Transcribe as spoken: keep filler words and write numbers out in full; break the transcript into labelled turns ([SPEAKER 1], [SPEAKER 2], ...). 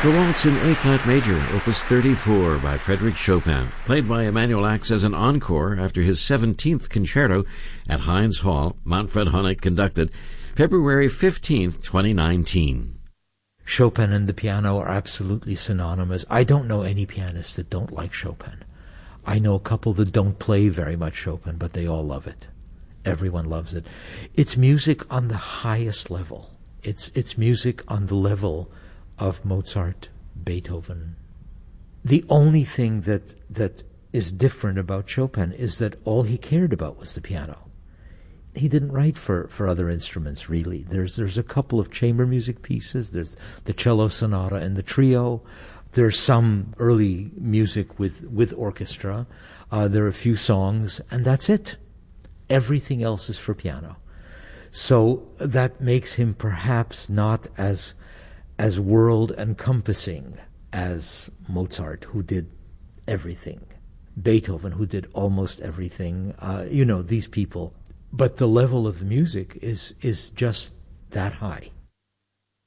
[SPEAKER 1] The Waltz in A-flat major, opus thirty-four by Frédéric Chopin, played by Emanuel Ax as an encore after his seventeenth concerto at Heinz Hall. Manfred Honeck conducted, February fifteenth, twenty nineteen.
[SPEAKER 2] Chopin and the piano are absolutely synonymous. I don't know any pianists that don't like Chopin. I know a couple that don't play very much Chopin, but they all love it. Everyone loves it. It's music on the highest level. It's it's music on the level of Mozart, Beethoven. The only thing that that is different about Chopin is that all he cared about was the piano. He didn't write for, for other instruments, really. There's there's a couple of chamber music pieces. There's the cello sonata and the trio. There's some early music with, with orchestra. Uh, there are a few songs, and that's it. Everything else is for piano. So that makes him perhaps not as as world-encompassing as Mozart, who did everything. Beethoven, who did almost everything. Uh, you know, these people. But the level of the music is is just that high.